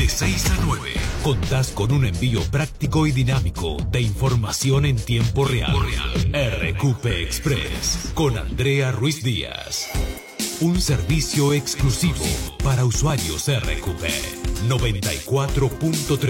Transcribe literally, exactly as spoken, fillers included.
De seis a nueve. Contás con un envío práctico y dinámico de información en tiempo real. R Q P Express con Andrea Ruiz Díaz. Un servicio exclusivo para usuarios R Q P. noventa y cuatro punto tres